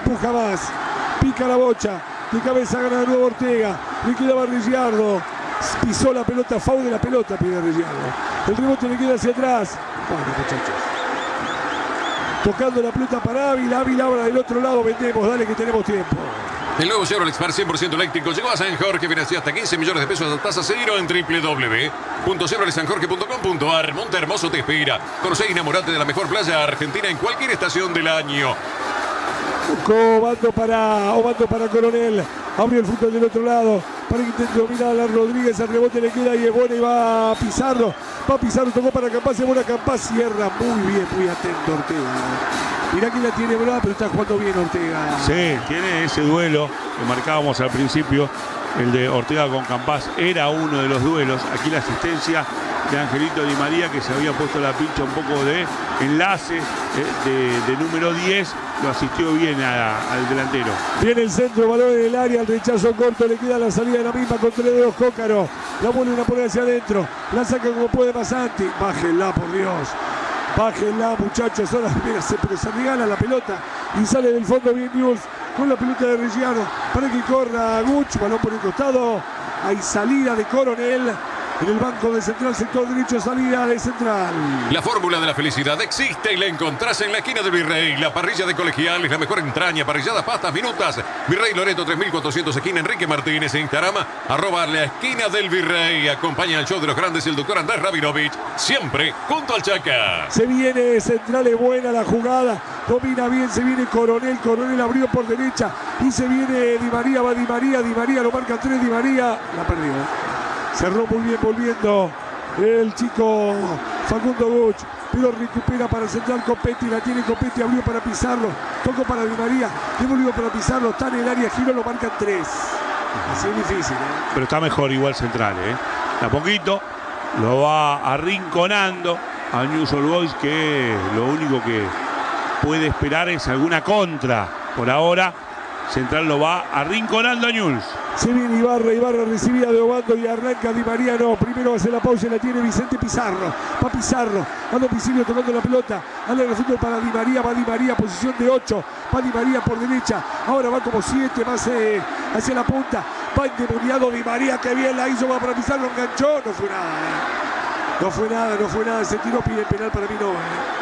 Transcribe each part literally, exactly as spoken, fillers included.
empuja más, pica la bocha, de cabeza gana de nuevo Ortega, le quedaba Reggiardo, pisó la pelota, foul de la pelota, pide Reggiardo. El rebote le queda hacia atrás. Bueno, muchachos. Tocando la pelota para Ávila, Ávila ahora del otro lado, vendemos, dale que tenemos tiempo. El nuevo Chevrolet Spark cien por ciento eléctrico llegó a San Jorge, financia hasta quince millones de pesos de tasa cero en w w w punto chevrolet san jorge punto com punto a r. Montehermoso te espera. Conoce y enamorate de la mejor playa argentina en cualquier estación del año. Obando para, Obando para Coronel. Abrió el fútbol del otro lado. Para que intente dominar a la Rodríguez. El rebote le queda y es bueno y va a Pizarro. Va a Pizarro, tocó para Campás. Es buena Campás. Cierra muy bien, muy atento Ortega. Mirá que la tiene brava, pero está jugando bien Ortega. Sí, tiene ese duelo que marcábamos al principio. El de Ortega con Campás era uno de los duelos. Aquí la asistencia de Angelito Di María, que se había puesto la pincha un poco de enlace de, de, de número diez. Lo asistió bien a, al delantero. Viene el centro, balón en el área, el rechazo corto, le queda la salida de la misma con tres dedos Cócaro. La vuelven a poner hacia adentro, la saca como puede Masanti. Bájenla, por Dios. Bájenla, muchachos. Ahora mira, se, pero se regala la pelota y sale del fondo bien Newell's con la pelota de Reggiardo para que corra Guch, balón por el costado. Hay salida de Coronel. En el banco de Central, sector derecho, salida de Central. La fórmula de la felicidad existe y la encontrás en la esquina del Virrey. La parrilla de Colegial es la mejor entraña, parrilladas, pastas, minutas. Virrey Loreto tres mil cuatrocientos, esquina Enrique Martínez. En Instagram, arroba la esquina del Virrey. Acompaña al show de los grandes el doctor Andrés Rabinovich, siempre junto al Chaca. Se viene Central, es buena la jugada. Domina bien, se viene Coronel. Coronel abrió por derecha y se viene Di María, va Di María. Di María lo marca tres, Di María. La perdió. Cerró muy bien volviendo el chico Facundo Guch, pero recupera para Central Copetti, la tiene Copetti, abrió para Pizarro, tocó para Di María, devolvió para Pizarro, está en el área, giró, lo marcan tres. Así es difícil, ¿eh? Pero está mejor igual Central, ¿eh? A poquito lo va arrinconando a Newell's Old Boys, que lo único que puede esperar es alguna contra. Por ahora Central lo va arrinconando a Newell's. Se viene Ibarra, Ibarra recibida de Obando y arranca Di María, no, primero hace la pausa y la tiene Vicente Pizarro, va Pizarro, a domicilio tocando la pelota, anda el fútbol para Di María, va Di María, posición de ocho, va Di María por derecha, ahora va como siete, más eh, hacia la punta, va endemoniado Di María, que bien la hizo, va para Pizarro, enganchó, no fue nada, eh. no fue nada, no fue nada, se tiró, pide penal, para mí no,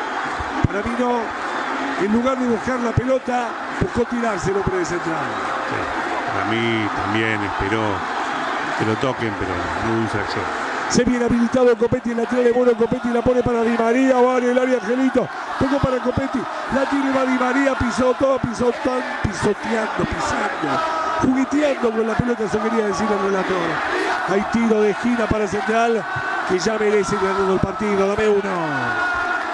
eh. para mí no, en lugar de buscar la pelota, buscó tirarse el hombre de Central. Sí. Para mí también esperó que lo toquen, pero no hubo infracción. Se viene habilitado Copetti, el lateral de bueno, Copetti la pone para Di María, va en el área Angelito, tocó para Copetti, la tiene va Di María, pisó todo, pisó tan, pisoteando, pisando, jugueteando con la pelota, eso quería decir el relator. Hay tiro de esquina para Central, que ya merece ganar el partido, dame uno.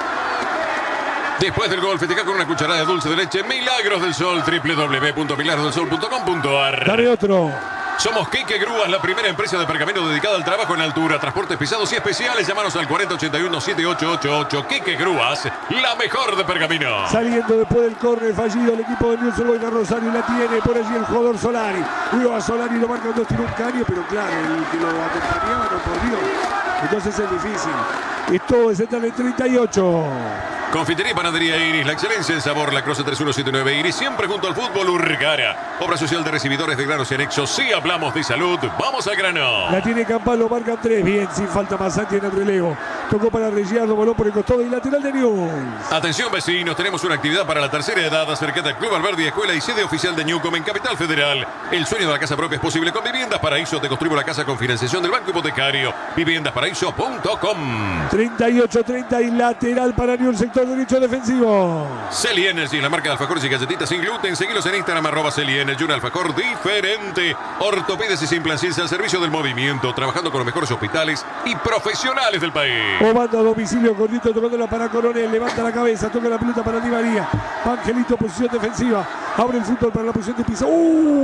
Después del gol, festeja con una cucharada de dulce de leche Milagros del Sol, w w w punto milagros del sol punto com punto a r. Dame otro. Somos Quique Grúas, la primera empresa de pergamino dedicada al trabajo en altura, transportes pesados y especiales. Llámanos al cuarenta ochenta y uno setenta y ocho ochenta y ocho. Quique Grúas, la mejor de pergamino. Saliendo después del córner fallido el equipo de Newell's Old Boys, Rosario la tiene por allí el jugador Solari. Luego a Solari lo marcan dos, tiene un caño, pero claro, el que lo acompañaba no corrió. Entonces es difícil. Esto es Central en treinta y ocho. Confitería y Panadería Iris, la excelencia en sabor, la Croce tres uno siete nueve Iris, siempre junto al fútbol Urgara. Obra social de recibidores de granos y anexos. Si hablamos de salud, vamos al grano. La tiene Campal, lo marcan tres, bien, sin falta Masanti en el relevo. Tocó para Reggiardo, voló por el costado y lateral de Newell's. Atención vecinos, tenemos una actividad para la tercera edad acercada al Club Alberdi, escuela y sede oficial de Newcom en Capital Federal. El sueño de la casa propia es posible con Viviendas Paraíso. Te construimos la casa con financiación del Banco Hipotecario. viviendas paraíso punto com. treinta y ocho treinta y lateral para Newell's, sector derecho defensivo. Celi Energy, la marca de alfajores y galletitas sin gluten. Seguilos en Instagram, arroba Celi Energy, un alfajor diferente. Ortopedes y Simplancils al servicio del movimiento, trabajando con los mejores hospitales y profesionales del país. Obando a domicilio, Gordito tocándola para Coronel, levanta la cabeza, toca la pelota para Di María. Angelito, posición defensiva, abre el fútbol para la posición de Pizarro.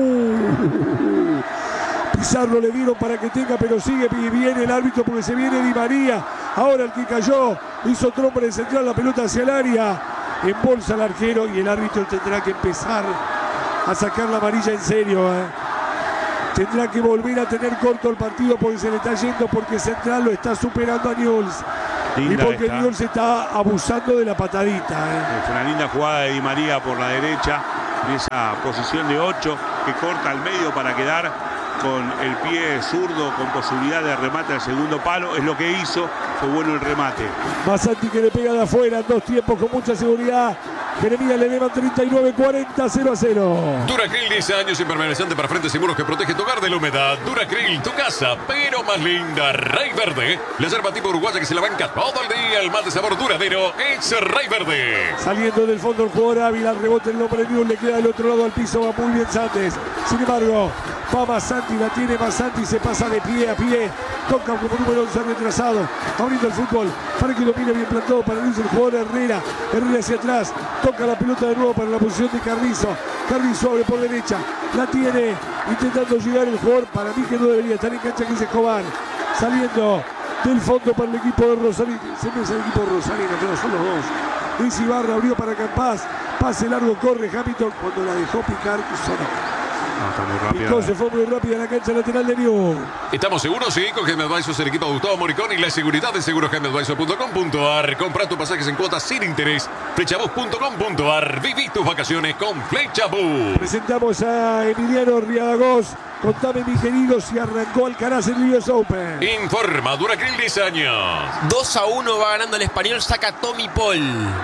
¡Uh! Pizarro le dieron para que tenga, pero sigue bien el árbitro porque se viene Di María. Ahora el que cayó, hizo otro hombre de Central, la pelota hacia el área. Embolsa al arquero y el árbitro tendrá que empezar a sacar la amarilla en serio. ¿eh? Tendrá que volver a tener corto el partido porque se le está yendo, porque Central lo está superando a Newell's. Y porque Newell's está abusando de la patadita. ¿eh? Fue una linda jugada de Di María por la derecha. en esa posición de ocho que corta al medio para quedar con el pie zurdo con posibilidad de remate al segundo palo. Es lo que hizo, fue bueno el remate. Masanti que le pega de afuera, dos tiempos con mucha seguridad. Jeremías le lleva treinta y nueve cuarenta, cero a cero. Duracril, diez años impermeabilizante para frentes y muros que protege tu hogar de la humedad. Duracril, tu casa, pero más linda. Rey Verde, la yerba tipo uruguaya que se la banca todo el día. El más de sabor duradero es Rey Verde. Saliendo del fondo el jugador Ávila, el rebote el hombre Newell, le queda del otro lado al piso, va muy bien Santos. Sin embargo, va Masanti, la tiene Masanti, se pasa de pie a pie. Toca como número once retrasado, abriendo el fútbol para que lo mire bien plantado para Luis el jugador Herrera. Herrera hacia atrás, toca la pelota de nuevo para la posición de Carrizo. Carrizo abre por derecha, la tiene intentando llegar el jugador. Para mí que no debería estar en cancha, que es Escobar. Saliendo del fondo para el equipo de Rosario. Siempre es el equipo de Rosario, pero son los dos. Luis Ibarra abrió para Campás. Pase largo, corre Hamilton. Cuando la dejó picar, sonó. No, está muy rápido. Picó, se fue muy rápida en la cancha lateral de Newell. ¿Estamos seguros? Sí, con Home Advisors, el equipo de Gustavo Moricón y la seguridad de seguros home advisor punto com punto ar. Compra tus pasajes en cuotas sin interés. Flechabus punto com punto ar. Viví tus vacaciones con Flechabus. Presentamos a Emiliano Riadagos. Contame, mi querido, si arrancó Alcaraz en el U S Open. Informa Duracril, diez años. dos a uno va ganando el español, saca Tommy Paul.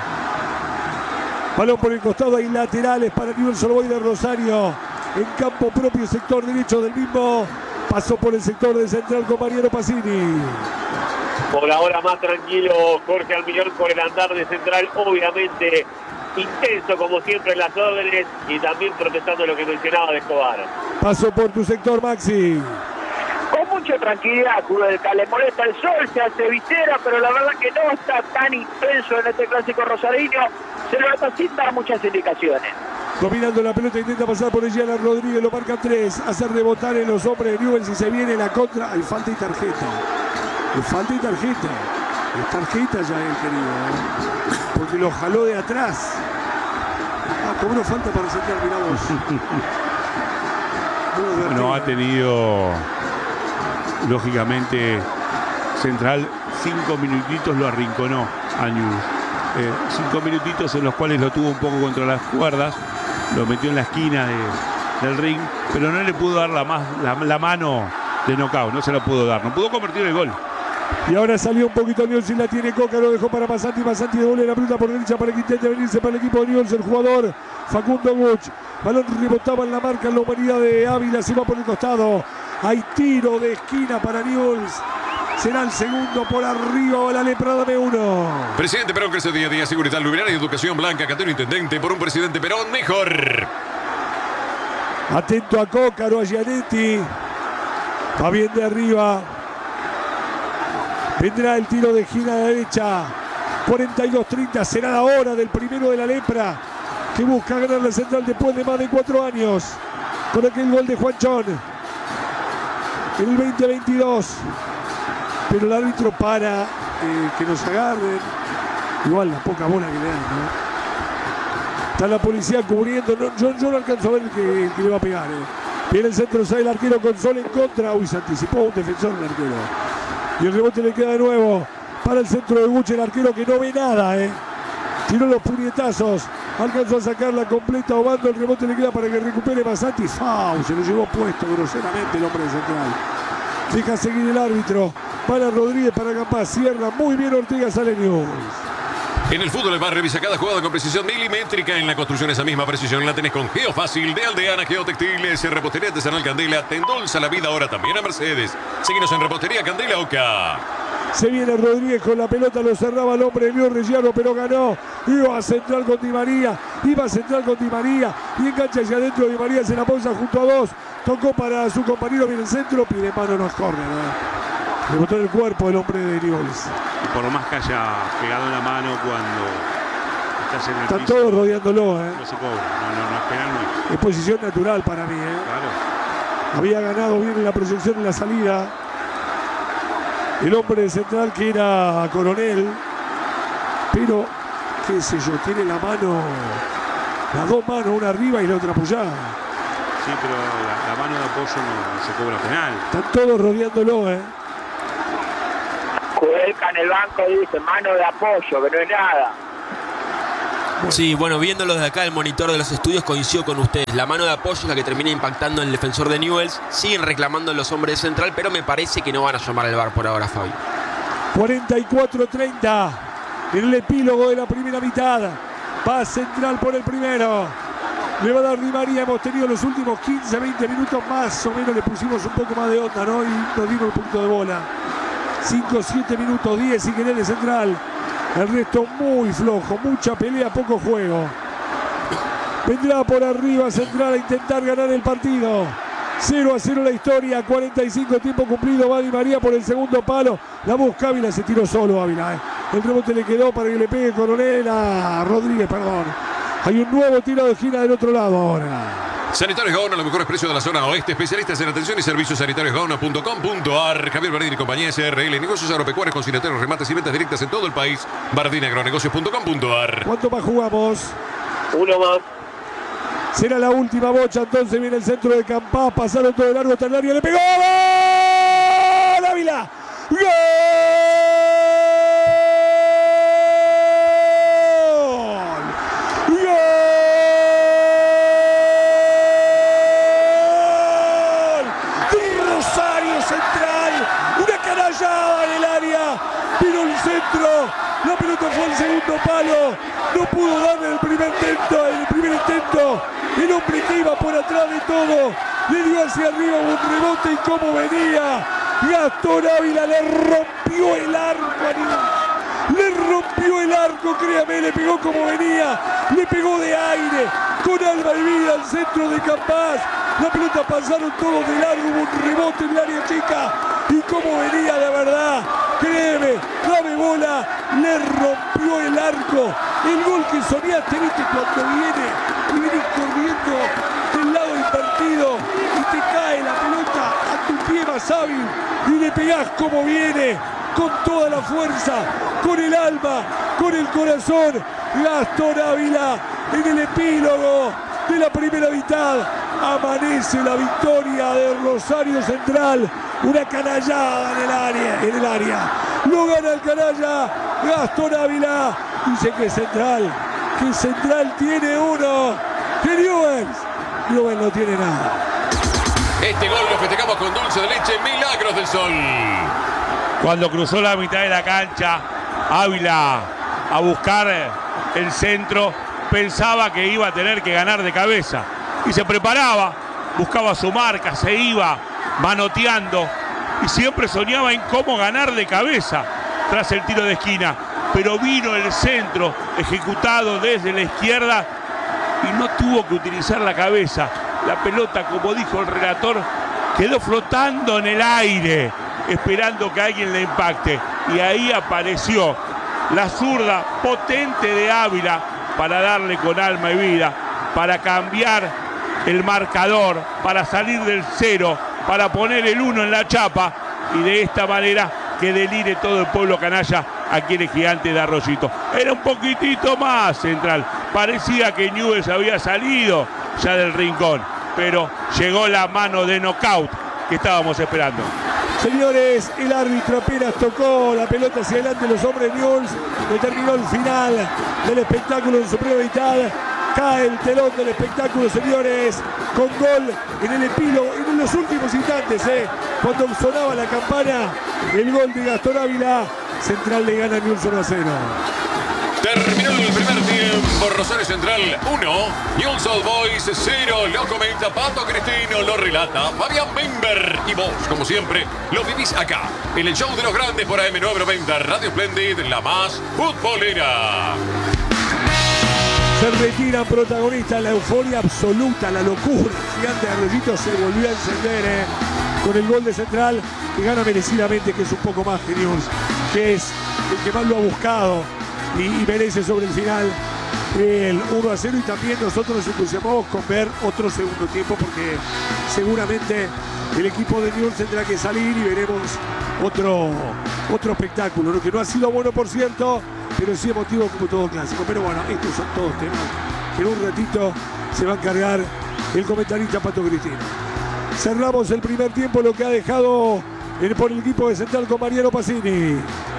Balón por el costado, hay laterales para Newell's Old Boys de Rosario. En campo propio, sector derecho del mismo. Pasó por el sector de central con Mariano Pacini. Por ahora más tranquilo Jorge Almirón con el andar de central, obviamente intenso como siempre en las órdenes y también protestando lo que mencionaba de Escobar. Pasó por tu sector, Maxi. Con mucha tranquilidad, le molesta el sol, se hace visera, pero la verdad que no está tan intenso en este clásico rosarino. Se lo nota sin dar muchas indicaciones. Dominando la pelota, intenta pasar por ella la Rodríguez, lo marca tres. Hace rebotar en los hombres de Newell's y se viene la contra. Hay falta y tarjeta. Hay falta y tarjeta. Es tarjeta ya el querido, ¿eh? Porque lo jaló de atrás. Ah, cobró falta para central, mirá vos. Bueno, ha tenido, lógicamente, Central cinco minutitos lo arrinconó a Newell's. Eh, cinco minutitos en los cuales lo tuvo un poco contra las cuerdas, lo metió en la esquina de, del ring, pero no le pudo dar la, más, la, la mano de knockout, no se la pudo dar, no pudo convertir el gol. Y ahora salió un poquito Newell's y la tiene Coca, lo dejó para Masanti. Masanti devuelve la pelota por derecha para que intente venirse para el equipo de Newell's. El jugador Facundo Guch. Balón rebotaba en la marca en la humanidad de Ávila, se va por el costado. Hay tiro de esquina para Newell's. Será el segundo por arriba, la Lepra, dame uno. Presidente Perón crece día a día, seguridad luminaria y educación blanca. Catero Intendente, por un presidente Perón mejor. Atento a Cócaro, a Gianetti. Va bien de arriba. Vendrá el tiro de esquina a la derecha. cuarenta y dos treinta, será la hora del primero de la Lepra, que busca ganar la central después de más de cuatro años. Con aquel gol de Juanchón. En el veinte veintidós. Pero el árbitro para eh, que nos agarren. Igual la poca bola que le dan, ¿no? Está la policía cubriendo. No, yo, yo no alcanzo a ver el que, el que le va a pegar. Eh. Viene el centro, sale el arquero con Sol en contra. Uy, se anticipó un defensor el arquero. Y el rebote le queda de nuevo para el centro de Guche, el arquero que no ve nada. Eh. Tiró los puñetazos. Alcanzó a sacarla completa Obando. El rebote le queda para que recupere Masanti. Fau, se lo llevó puesto groseramente el hombre de central. Deja seguir el árbitro. Para Rodríguez, para Campás, cierra muy bien Ortega, sale Newell's. En el fútbol, el bar revisa cada jugada con precisión milimétrica. En la construcción, esa misma precisión la tenés con Geofácil de Aldeana Geotextiles. Repostería Artesanal Candela te endulza la vida ahora también a Mercedes. Síguenos en Repostería Candela Oca. Se viene Rodríguez con la pelota, lo cerraba el hombre de Leo Rellano, pero ganó. Iba a central con Di María, iba a central con Di María y engancha hacia adentro. Di María se la posa junto a dos. Tocó para su compañero, viene el centro, pide mano, no corre, ¿no? Rebotó en el cuerpo el hombre de Newell's. Y por lo más que haya pegado en la mano cuando estás en el Están piso, todos rodeándolo, ¿eh? no se cobra, no, no, no es penal, no es. Es posición natural para mí, ¿eh? Claro. Había ganado bien en la proyección en la salida. El hombre de central que era Coronel. Pero, qué sé yo, tiene la mano, las dos manos, una arriba y la otra apoyada. Sí, pero la, la mano de apoyo no, no se cobra penal. Están todos rodeándolo, ¿eh? Cuelca en el banco y dice mano de apoyo, que no es nada. Sí, bueno, viéndolo desde acá, el monitor de los estudios, coincido con ustedes. La mano de apoyo es la que termina impactando en el defensor de Newell's. Siguen reclamando los hombres de Central, pero me parece que no van a llamar al V A R por ahora, Fabi. cuarenta y cuatro treinta en el epílogo de la primera mitad. Va Central por el primero. Le va a dar Di María. Hemos tenido los últimos quince, veinte minutos más o menos. Le pusimos un poco más de onda, ¿no? Y nos dimos un poquito de bola. cinco, siete minutos, diez si querés de Central. El resto muy flojo, mucha pelea, poco juego. Vendrá por arriba Central a intentar ganar el partido. cero a cero la historia, cuarenta y cinco tiempo cumplido. Va Di María por el segundo palo. La busca Ávila, se tiró solo Ávila. Eh. El rebote le quedó para que le pegue Coronel a Rodríguez, perdón. Hay un nuevo tiro de esquina del otro lado ahora. Sanitarios Gaona, los mejores precios de la zona oeste. Especialistas en atención y servicios sanitarios gaona punto com punto ar. Javier Bardín y compañía S R L. Negocios agropecuarios, consignatarios, remates y ventas directas en todo el país. Bardín agronegocios punto com punto ar. ¿Cuánto más jugamos? Uno más. Será la última bocha, entonces viene el centro de Campás. Pasaron todo el largo hasta el área. Le pegó. ¡Gol! ¡Ávila! ¡Gol! La pelota fue al segundo palo. No pudo darle el primer intento. El primer intento. El hombre que iba por atrás de todo. Le dio hacia arriba un rebote y cómo venía. Gastón Ávila le rompió el arco. Le rompió el arco, créame, le pegó como venía. Le pegó de aire. Con alma y vida al centro de Campás. La pelota pasaron todos de largo. Hubo un rebote en el área chica. Y cómo venía de verdad. Créeme, dame bola, le rompió el arco. El gol que soñaste, viste, cuando viene y vienes corriendo del lado invertido y te cae la pelota a tu pie más hábil y le pegás como viene, con toda la fuerza, con el alma, con el corazón. Gastón Ávila en el epílogo de la primera mitad. Amanece la victoria de Rosario Central. Una canallada en el área, en el área. Lo gana el canalla Gastón Ávila. Dice que Central, que Central tiene uno. Que Newell's, Newell's no tiene nada. Este gol lo festejamos con dulce de leche Milagros del Sol. Cuando cruzó la mitad de la cancha, Ávila a buscar el centro, pensaba que iba a tener que ganar de cabeza. Y se preparaba, buscaba su marca, se iba manoteando y siempre soñaba en cómo ganar de cabeza tras el tiro de esquina, pero vino el centro ejecutado desde la izquierda y no tuvo que utilizar la cabeza. La pelota, como dijo el relator, quedó flotando en el aire esperando que alguien le impacte y ahí apareció la zurda potente de Ávila para darle con alma y vida, para cambiar el marcador, para salir del cero, para poner el uno en la chapa y de esta manera que delire todo el pueblo canalla aquí en el Gigante de Arroyito. Era un poquitito más Central, parecía que Newell's había salido ya del rincón, pero llegó la mano de knockout que estábamos esperando. Señores, el árbitro apenas tocó la pelota hacia adelante, los hombres de Newell's, determinó el final del espectáculo en su primera mitad. Cae el telón del espectáculo, señores, con gol en el epílogo, en los últimos instantes, eh, cuando sonaba la campana, el gol de Gastón Ávila. Central le gana a Newell's uno a cero. Terminó el primer tiempo, Rosario Central uno, Newell's Old Boys cero. Lo comenta Pato Cristino, lo relata Fabián Bember. Y vos, como siempre, lo vivís acá, en el show de los grandes por A M novecientos noventa, Radio Splendid, la más futbolera. Se retiran protagonistas, la euforia absoluta, la locura. El Gigante de Arroyito se volvió a encender eh, con el gol de Central, que gana merecidamente, que es un poco más que Newell's, que es el que más lo ha buscado y, y merece sobre el final el uno a cero. Y también nosotros nos entusiasmamos con ver otro segundo tiempo, porque seguramente el equipo de Newell's tendrá que salir y veremos otro, otro espectáculo, ¿no? Que no ha sido bueno, por cierto, pero sí emotivo como todo clásico. Pero bueno, estos son todos temas que en un ratito se va a encargar el comentarista Pato Cristino. Cerramos el primer tiempo, lo que ha dejado el, por el equipo de Central con Mariano Pacini.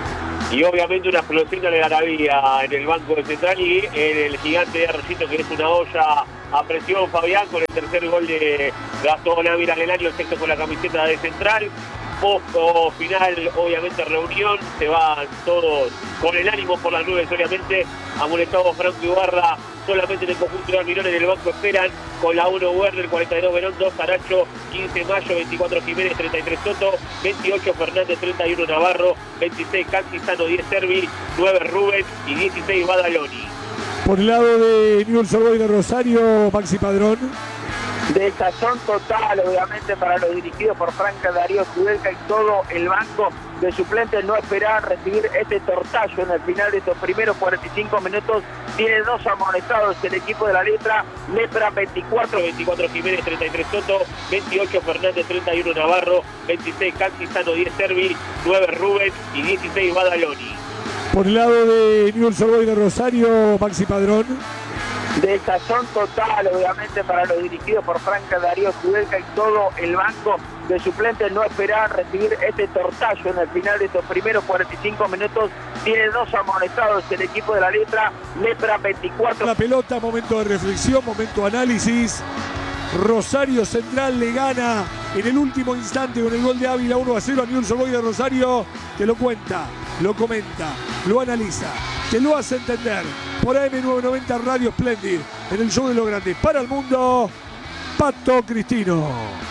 Y obviamente una explosión de algarabía en el banco de Central y en el gigante de Arroyito, que es una olla a presión, Fabián, con el tercer gol de Gastón Ávila en el año, el sexto con la camiseta de Central. Poco final, obviamente, reunión, se van todos con el ánimo por las nubes, obviamente. Amonestado Franco Ibarra, solamente en el conjunto de Almirón, en el banco esperan con la uno Werner, cuarenta y dos Verón, dos Aracho, quince Mayo, veinticuatro Jiménez, treinta y tres Soto, veintiocho Fernández, treinta y uno Navarro, veintiséis Cantizano, diez Servi, nueve Rubén y dieciséis Badaloni. Por el lado de Newell's Old Boys de Rosario, Maxi Padrón. Desazón total, obviamente, para los dirigidos por Franca Darío Kudelka y todo el banco de suplentes. No esperaban recibir este tortazo en el final de estos primeros cuarenta y cinco minutos. Tiene dos amonestados el equipo de la letra. Lepra veinticuatro, veinticuatro Jiménez, treinta y tres Soto, veintiocho Fernández, treinta y uno Navarro, veintiséis Cantizano, diez Servi, nueve Rubén y dieciséis Badaloni. Por el lado de Newell's Old Boys de Rosario, Maxi Padrón. Desazón total, obviamente, para los dirigidos por Franca Darío Kudelka y todo el banco de suplentes. No esperaban recibir este tortazo en el final de estos primeros cuarenta y cinco minutos. Tiene dos amonestados el equipo de la letra. Lepra veinticuatro. La pelota, momento de reflexión, momento de análisis. Rosario Central le gana en el último instante con el gol de Ávila uno a cero a Newell's Old Boys de Rosario, que lo cuenta, lo comenta, lo analiza, que lo hace entender por A M novecientos noventa Radio Splendid en el show de los grandes para el mundo, Pato Cristino.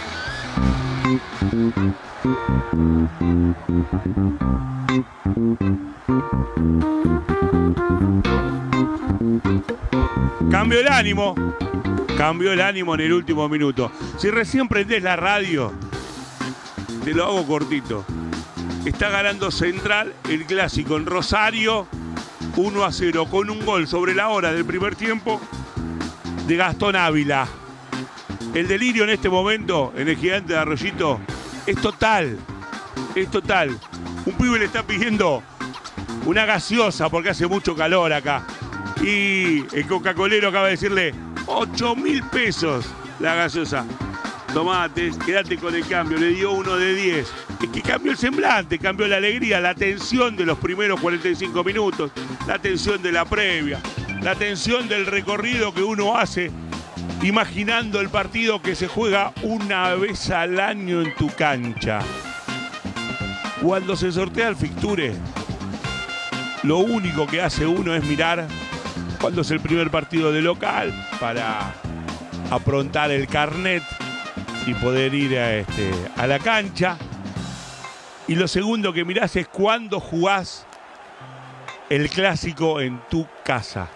Cambió el ánimo. Cambió el ánimo en el último minuto. Si recién prendés la radio, te lo hago cortito. Está ganando Central el clásico en Rosario uno a cero con un gol sobre la hora del primer tiempo de Gastón Ávila. El delirio en este momento en el gigante de Arroyito es total. Es total. Un pibe le está pidiendo una gaseosa porque hace mucho calor acá. Y el Coca-Colero acaba de decirle ocho mil pesos la gaseosa. Tomate, quédate con el cambio. Le dio uno de diez. Es que cambió el semblante, cambió la alegría, la tensión de los primeros cuarenta y cinco minutos, la tensión de la previa, la tensión del recorrido que uno hace imaginando el partido que se juega una vez al año en tu cancha. Cuando se sortea el fixture, lo único que hace uno es mirar cuándo es el primer partido de local para aprontar el carnet y poder ir a, este, a la cancha. Y lo segundo que mirás es cuándo jugás el clásico en tu casa.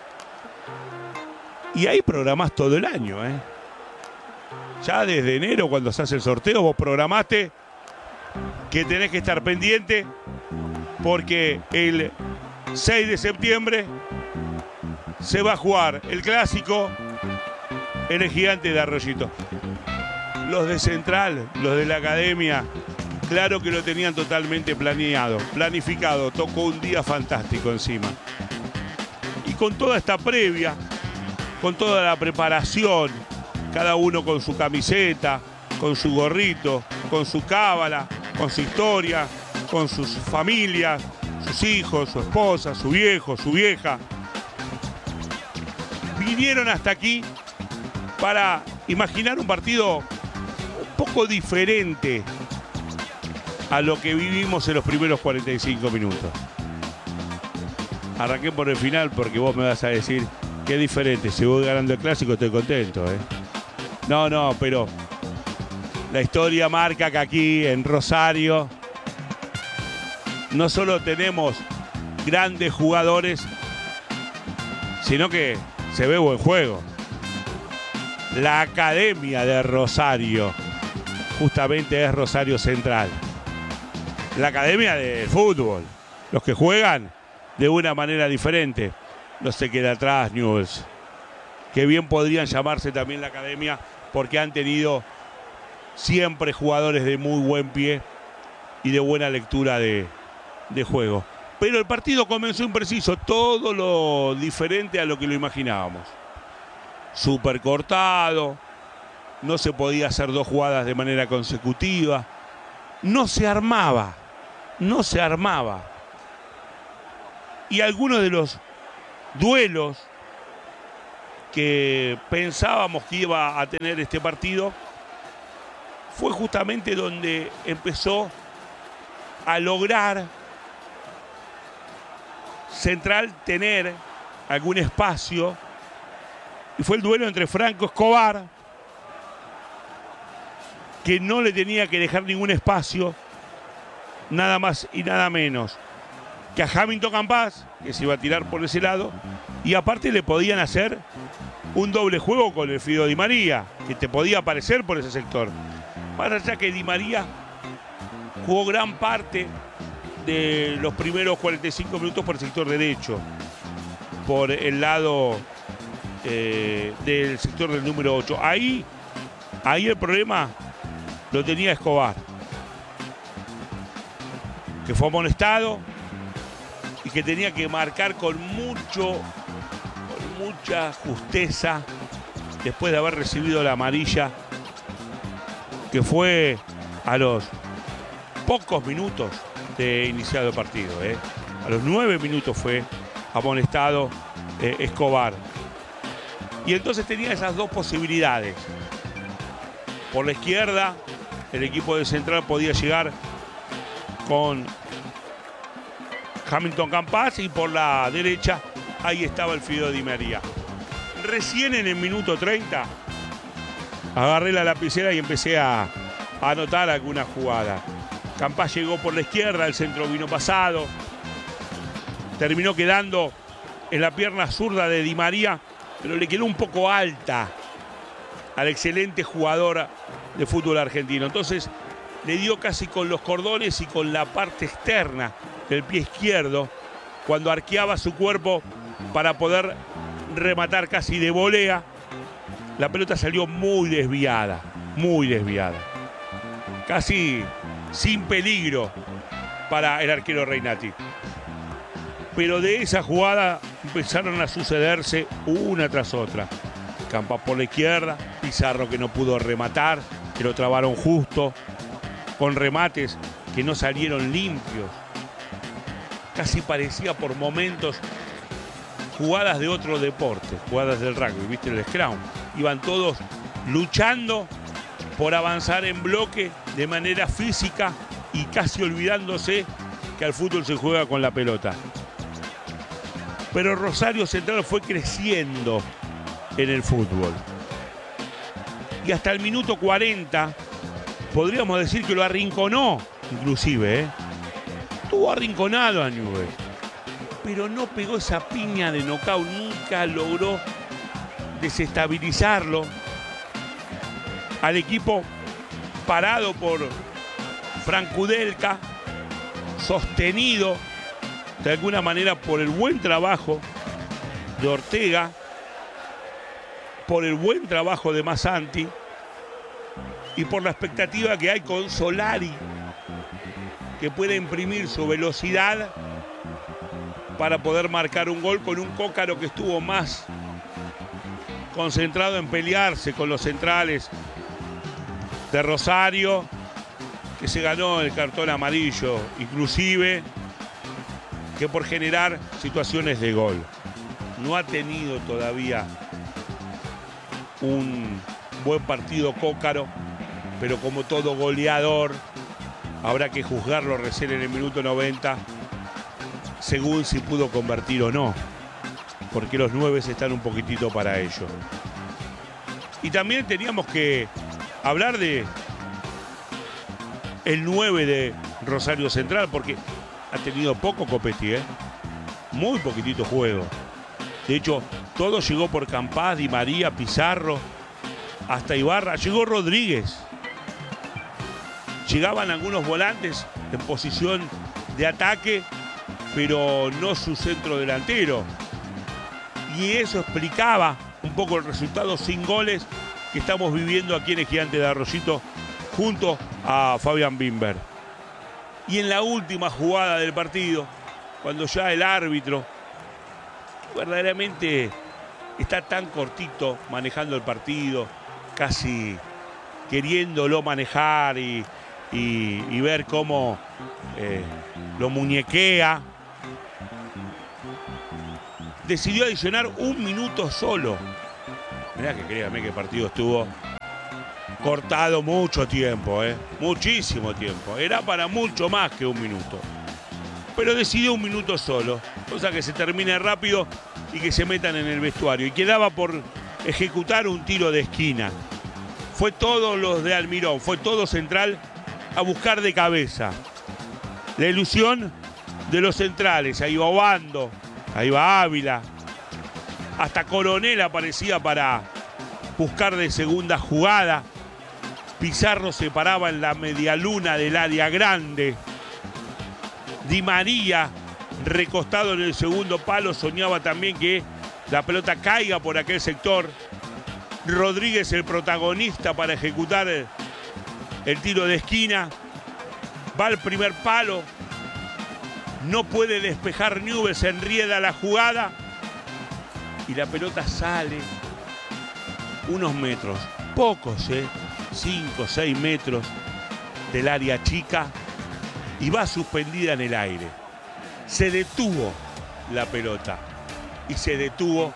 Y ahí programás todo el año, ¿eh? Ya desde enero, cuando se hace el sorteo, vos programaste que tenés que estar pendiente porque el seis de septiembre se va a jugar el clásico en el gigante de Arroyito. Los de Central, los de la academia, claro que lo tenían totalmente planeado, planificado. Tocó un día fantástico encima. Y con toda esta previa, con toda la preparación, cada uno con su camiseta, con su gorrito, con su cábala, con su historia, con sus familias, sus hijos, su esposa, su viejo, su vieja. Vinieron hasta aquí para imaginar un partido un poco diferente a lo que vivimos en los primeros cuarenta y cinco minutos. Arranqué por el final porque vos me vas a decir que es diferente. Si voy ganando el clásico estoy contento, ¿eh? No, no, pero la historia marca que aquí en Rosario no solo tenemos grandes jugadores, sino que se ve buen juego. La academia de Rosario justamente es Rosario Central. La academia del fútbol. Los que juegan de una manera diferente. No se queda atrás Newell's. Que bien podrían llamarse también la academia porque han tenido siempre jugadores de muy buen pie y de buena lectura de, de juego. Pero el partido comenzó impreciso, todo lo diferente a lo que lo imaginábamos. Súper cortado, no se podía hacer dos jugadas de manera consecutiva, no se armaba, no se armaba. Y algunos de los duelos que pensábamos que iba a tener este partido fue justamente donde empezó a lograr Central tener algún espacio, y fue el duelo entre Franco Escobar, que no le tenía que dejar ningún espacio, nada más y nada menos que a Hamilton Campas, que se iba a tirar por ese lado, y aparte le podían hacer un doble juego con el Fido Di María, que te podía aparecer por ese sector. Más allá que Di María jugó gran parte de los primeros cuarenta y cinco minutos por el sector derecho, por el lado eh, del sector del número ocho. Ahí, ahí el problema lo tenía Escobar, que fue amonestado y que tenía que marcar con mucho, con mucha justeza después de haber recibido la amarilla, que fue a los pocos minutos de iniciado el partido. ¿eh? A los nueve minutos fue amonestado eh, Escobar. Y entonces tenía esas dos posibilidades. Por la izquierda, el equipo de Central podía llegar con Hamilton Campas, y por la derecha, ahí estaba el Fido Di María. Recién en el minuto treinta, agarré la lapicera y empecé a, a anotar alguna jugada. Campas llegó por la izquierda, el centro vino pasado, terminó quedando en la pierna zurda de Di María, pero le quedó un poco alta al excelente jugador de fútbol argentino. Entonces le dio casi con los cordones y con la parte externa del pie izquierdo, cuando arqueaba su cuerpo para poder rematar casi de volea. La pelota salió muy desviada, muy desviada, casi sin peligro para el arquero Reinati. Pero de esa jugada empezaron a sucederse una tras otra. Campas por la izquierda, Pizarro que no pudo rematar, que lo trabaron justo, con remates que no salieron limpios. Casi parecía por momentos jugadas de otro deporte, jugadas del rugby, ¿viste? El scrum. Iban todos luchando por avanzar en bloque de manera física y casi olvidándose que al fútbol se juega con la pelota. Pero Rosario Central fue creciendo en el fútbol. Y hasta el minuto cuarenta, podríamos decir que lo arrinconó, inclusive, ¿eh? Estuvo arrinconado a Newell's, pero no pegó esa piña de nocaut, nunca logró desestabilizarlo al equipo parado por Frank Kudelka, sostenido de alguna manera por el buen trabajo de Ortega, por el buen trabajo de Massanti y por la expectativa que hay con Solari, que puede imprimir su velocidad para poder marcar un gol, con un Cócaro que estuvo más concentrado en pelearse con los centrales de Rosario, que se ganó el cartón amarillo, inclusive, que por generar situaciones de gol. No ha tenido todavía un buen partido Cócaro, pero como todo goleador, habrá que juzgarlo recién en el minuto noventa, según si pudo convertir o no, porque los nueve están un poquitito para ello. Y también teníamos que hablar de el nueve de Rosario Central, porque ha tenido poco Copetti, ¿eh? Muy poquitito juego. De hecho, todo llegó por Campas, Di María, Pizarro, hasta Ibarra. Llegó Rodríguez. Llegaban algunos volantes en posición de ataque, pero no su centro delantero. Y eso explicaba un poco el resultado sin goles que estamos viviendo aquí en el Gigante de Arroyito junto a Fabián Bimber. Y en la última jugada del partido, cuando ya el árbitro verdaderamente está tan cortito manejando el partido, casi queriéndolo manejar y, y, y ver cómo eh, lo muñequea, decidió adicionar un minuto solo. Mirá que créame que el partido estuvo cortado mucho tiempo, ¿eh? Muchísimo tiempo. Era para mucho más que un minuto. Pero decidió un minuto solo, cosa que se termine rápido y que se metan en el vestuario. Y quedaba por ejecutar un tiro de esquina. Fue todos los de Almirón, fue todo Central a buscar de cabeza. La ilusión de los centrales, ahí va Obando, ahí va Ávila. Hasta Coronel aparecía para buscar de segunda jugada. Pizarro se paraba en la medialuna del área grande. Di María, recostado en el segundo palo, soñaba también que la pelota caiga por aquel sector. Rodríguez, el protagonista para ejecutar el, el tiro de esquina. Va al primer palo. No puede despejar Newell's, se enrieda la jugada. Y la pelota sale unos metros, pocos, ¿eh? cinco, seis metros del área chica y va suspendida en el aire. Se detuvo la pelota y se detuvo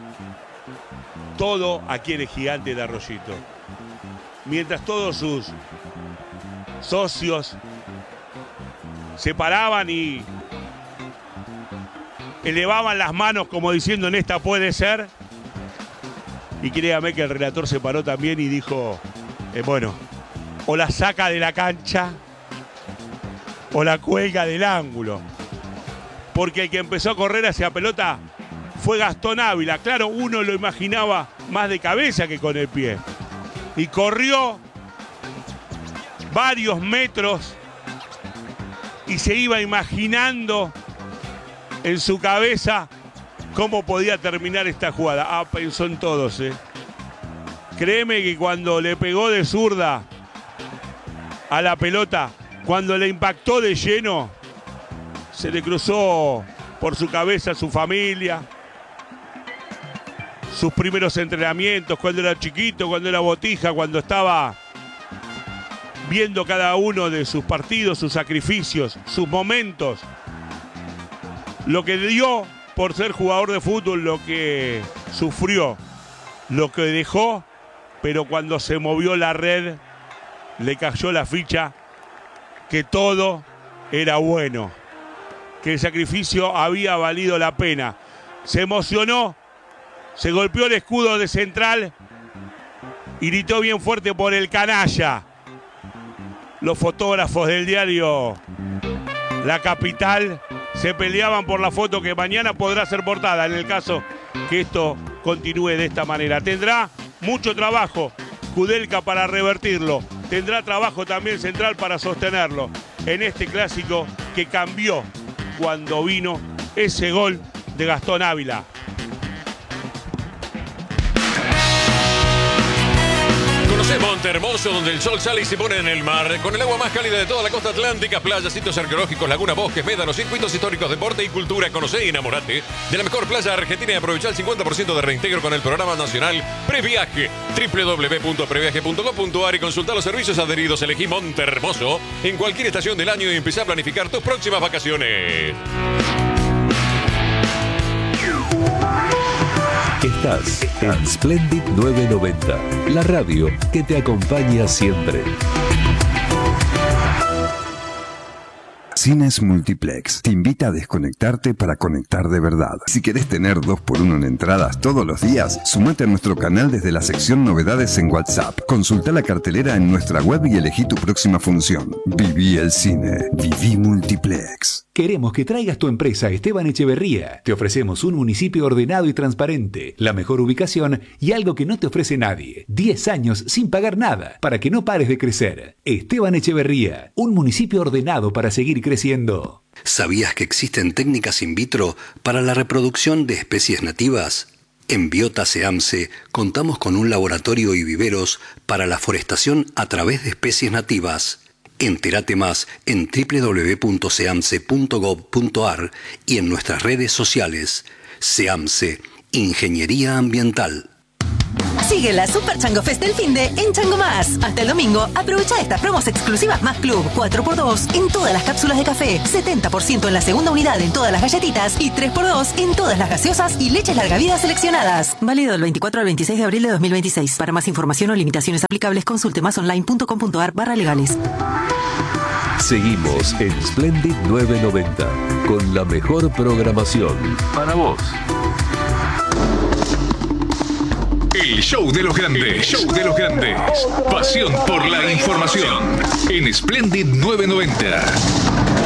todo aquí en el Gigante de Arroyito. Mientras todos sus socios se paraban y elevaban las manos como diciendo en esta puede ser. Y créame que el relator se paró también y dijo, eh, bueno, o la saca de la cancha o la cuelga del ángulo. Porque el que empezó a correr hacia pelota fue Gastón Ávila. Claro, uno lo imaginaba más de cabeza que con el pie. Y corrió varios metros y se iba imaginando en su cabeza cómo podía terminar esta jugada. Ah, pensó en todos, ¿eh? Créeme que cuando le pegó de zurda a la pelota, cuando le impactó de lleno, se le cruzó por su cabeza su familia, sus primeros entrenamientos, cuando era chiquito, cuando era botija, cuando estaba viendo cada uno de sus partidos, sus sacrificios, sus momentos, lo que dio por ser jugador de fútbol, lo que sufrió, lo que dejó, pero cuando se movió la red, le cayó la ficha que todo era bueno, que el sacrificio había valido la pena. Se emocionó, se golpeó el escudo de Central y gritó bien fuerte por el canalla. Los fotógrafos del diario La Capital se peleaban por la foto que mañana podrá ser portada en el caso que esto continúe de esta manera. Tendrá mucho trabajo Kudelka para revertirlo. Tendrá trabajo también Central para sostenerlo en este clásico que cambió cuando vino ese gol de Gastón Ávila. Conoce Monte Hermoso, donde el sol sale y se pone en el mar, con el agua más cálida de toda la costa atlántica, playas, sitios arqueológicos, lagunas, bosques, médanos, circuitos históricos, deporte y cultura. Conocé y enamorate de la mejor playa argentina y aprovechá el cincuenta por ciento de reintegro con el programa nacional Previaje. doble u doble u doble u punto previaje punto com punto a r y consulta los servicios adheridos. Elegí Monte Hermoso en cualquier estación del año y empezá a planificar tus próximas vacaciones. Estás en Splendid novecientos noventa, la radio que te acompaña siempre. Cines Multiplex te invita a desconectarte para conectar de verdad. Si querés tener dos por uno en entradas todos los días, sumate a nuestro canal desde la sección Novedades en WhatsApp. Consulta la cartelera en nuestra web y elegí tu próxima función. Viví el cine. Viví Multiplex. Queremos que traigas tu empresa a Esteban Echeverría. Te ofrecemos un municipio ordenado y transparente, la mejor ubicación y algo que no te ofrece nadie. diez años sin pagar nada, para que no pares de crecer. Esteban Echeverría, un municipio ordenado para seguir creciendo. ¿Sabías que existen técnicas in vitro para la reproducción de especies nativas? En Biota SEAMSE contamos con un laboratorio y viveros para la forestación a través de especies nativas. Entérate más en doble u doble u doble u punto seamse punto gob punto a r y en nuestras redes sociales. SEAMSE, Ingeniería Ambiental. Sigue la Super Chango Fest del finde en Chango Más. Hasta el domingo, aprovecha estas promos exclusivas Más Club. cuatro por dos en todas las cápsulas de café, setenta por ciento en la segunda unidad en todas las galletitas y tres por dos en todas las gaseosas y leches larga vida seleccionadas. Válido del veinticuatro al veintiséis de abril de dos mil veintiséis. Para más información o limitaciones aplicables, consulte masonline.com.ar barra legales. Seguimos en Splendid novecientos noventa con la mejor programación para vos. El show de los grandes, show de los grandes. Pasión por la información en Splendid novecientos noventa.